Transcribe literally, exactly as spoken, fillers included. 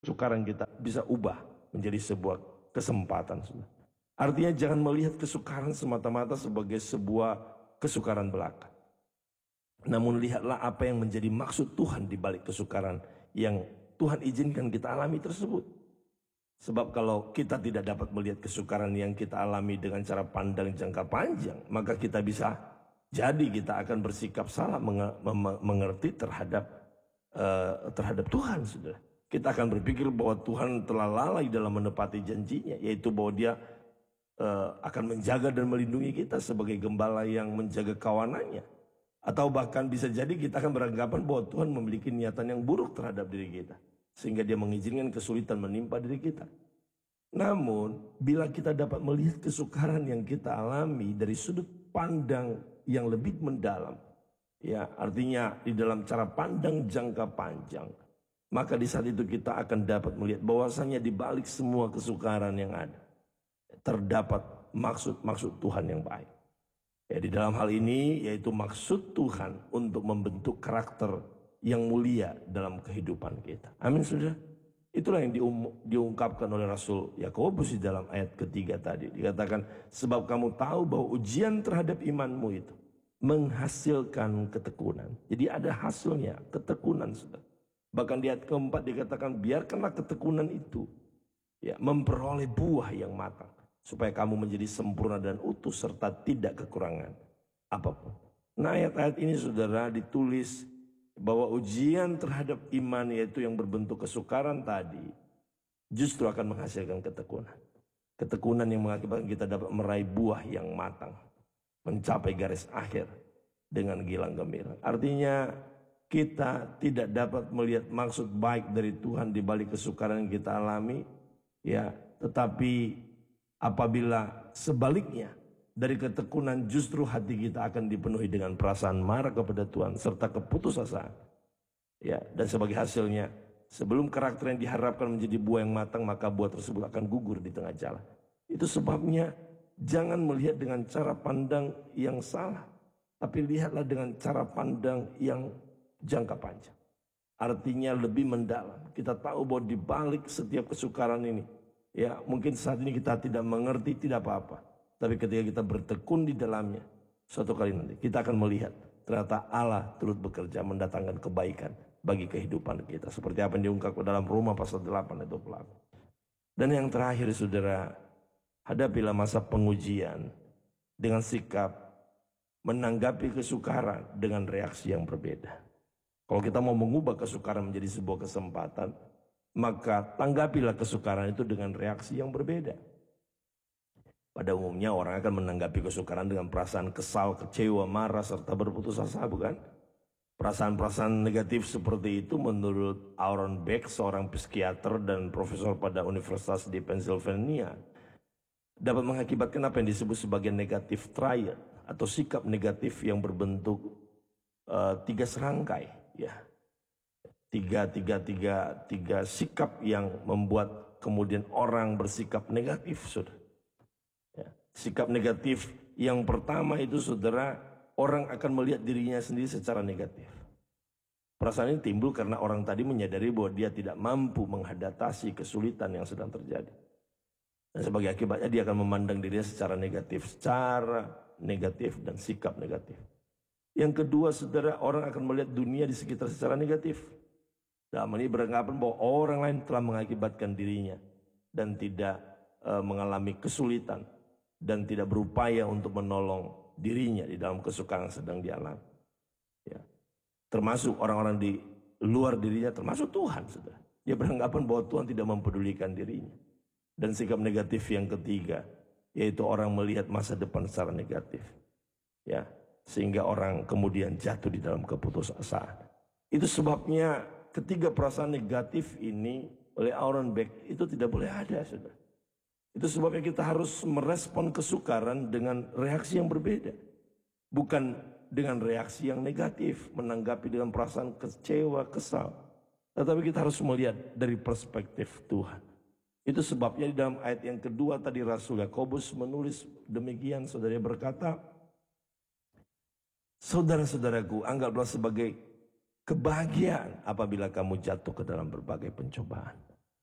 kesukaran kita bisa ubah menjadi sebuah kesempatan. Artinya jangan melihat kesukaran semata-mata sebagai sebuah kesukaran belaka. Namun lihatlah apa yang menjadi maksud Tuhan di balik kesukaran yang Tuhan izinkan kita alami tersebut. Sebab kalau kita tidak dapat melihat kesukaran yang kita alami dengan cara pandang jangka panjang, maka kita bisa jadi kita akan bersikap salah mengerti terhadap uh, terhadap Tuhan, saudara. Kita akan berpikir bahwa Tuhan telah lalai dalam menepati janjinya, yaitu bahwa Dia uh, akan menjaga dan melindungi kita sebagai gembala yang menjaga kawanannya. Atau bahkan bisa jadi kita akan beranggapan bahwa Tuhan memiliki niatan yang buruk terhadap diri kita, sehingga Dia mengizinkan kesulitan menimpa diri kita. Namun, bila kita dapat melihat kesukaran yang kita alami dari sudut pandang yang lebih mendalam, ya artinya di dalam cara pandang jangka panjang, maka di saat itu kita akan dapat melihat bahwasanya di balik semua kesukaran yang ada, terdapat maksud-maksud Tuhan yang baik. Ya, di dalam hal ini yaitu maksud Tuhan untuk membentuk karakter yang mulia dalam kehidupan kita. Amin, saudara. Itulah yang dium, diungkapkan oleh Rasul Yakobus di dalam ayat ketiga tadi. Dikatakan, sebab kamu tahu bahwa ujian terhadap imanmu itu menghasilkan ketekunan. Jadi ada hasilnya, ketekunan, saudara. Bahkan di ayat keempat dikatakan, biarkanlah ketekunan itu ya memperoleh buah yang matang, supaya kamu menjadi sempurna dan utuh serta tidak kekurangan apapun. Nah, ayat-ayat ini saudara ditulis bahwa ujian terhadap iman, yaitu yang berbentuk kesukaran tadi, justru akan menghasilkan ketekunan. Ketekunan yang mengakibatkan kita dapat meraih buah yang matang, mencapai garis akhir dengan gilang gembira. Artinya kita tidak dapat melihat maksud baik dari Tuhan di balik kesukaran yang kita alami, ya, tetapi apabila sebaliknya dari ketekunan justru hati kita akan dipenuhi dengan perasaan marah kepada Tuhan serta keputusasaan. Ya, dan sebagai hasilnya, sebelum karakter yang diharapkan menjadi buah yang matang, maka buah tersebut akan gugur di tengah jalan. Itu sebabnya jangan melihat dengan cara pandang yang salah, tapi lihatlah dengan cara pandang yang jangka panjang. Artinya lebih mendalam. Kita tahu bahwa di balik setiap kesukaran ini, ya mungkin saat ini kita tidak mengerti, tidak apa-apa. Tapi ketika kita bertekun di dalamnya, suatu kali nanti kita akan melihat ternyata Allah turut bekerja mendatangkan kebaikan bagi kehidupan kita. Seperti apa yang diungkapkan dalam Roma pasal delapan ayat dua puluh delapan. Dan yang terakhir saudara, hadapilah masa pengujian dengan sikap menanggapi kesukaran dengan reaksi yang berbeda. Kalau kita mau mengubah kesukaran menjadi sebuah kesempatan, maka tanggapilah kesukaran itu dengan reaksi yang berbeda. Pada umumnya orang akan menanggapi kesukaran dengan perasaan kesal, kecewa, marah, serta berputus asa, bukan? Perasaan-perasaan negatif seperti itu menurut Aaron Beck, seorang psikiater dan profesor pada Universitas di Pennsylvania, dapat mengakibatkan apa yang disebut sebagai negatif triad atau sikap negatif yang berbentuk uh, tiga serangkai, ya. Tiga, tiga, tiga, tiga sikap yang membuat kemudian orang bersikap negatif, saudara. Ya. Sikap negatif yang pertama itu saudara, orang akan melihat dirinya sendiri secara negatif. Perasaan ini timbul karena orang tadi menyadari bahwa dia tidak mampu menghadapi kesulitan yang sedang terjadi. Dan sebagai akibatnya dia akan memandang dirinya secara negatif, secara negatif dan sikap negatif. Yang kedua saudara, orang akan melihat dunia di sekitar secara negatif. Dalam ini beranggapan bahwa orang lain telah mengakibatkan dirinya dan tidak e, mengalami kesulitan dan tidak berupaya untuk menolong dirinya di dalam kesukaran yang sedang dialami. Ya. Termasuk orang-orang di luar dirinya, termasuk Tuhan. Saudara. Dia beranggapan bahwa Tuhan tidak mempedulikan dirinya. Dan sikap negatif yang ketiga, yaitu orang melihat masa depan secara negatif. Ya, sehingga orang kemudian jatuh di dalam keputusasaan. Itu sebabnya ketiga perasaan negatif ini oleh Aaron Beck itu tidak boleh ada, saudara. Itu sebabnya kita harus merespon kesukaran dengan reaksi yang berbeda. Bukan dengan reaksi yang negatif, menanggapi dengan perasaan kecewa, kesal. Tetapi kita harus melihat dari perspektif Tuhan. Itu sebabnya di dalam ayat yang kedua tadi Rasul Yakobus menulis demikian, saudara, berkata, saudara-saudaraku, anggaplah sebagai kebahagiaan apabila kamu jatuh ke dalam berbagai pencobaan.